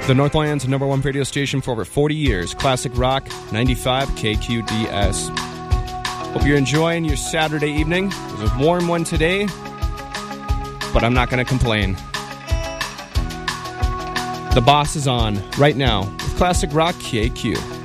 The Northland's number one radio station for over 40 years. Classic Rock 95 KQDS. Hope you're enjoying your Saturday evening. It was a warm one today, but I'm not going to complain. The Boss is on right now with Classic Rock KQ.